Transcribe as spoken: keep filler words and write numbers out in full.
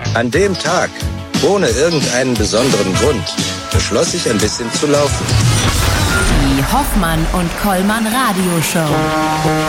An dem Tag, ohne irgendeinen besonderen Grund, beschloss ich ein bisschen zu laufen. Die Hoffmann und Kollmann Radioshow.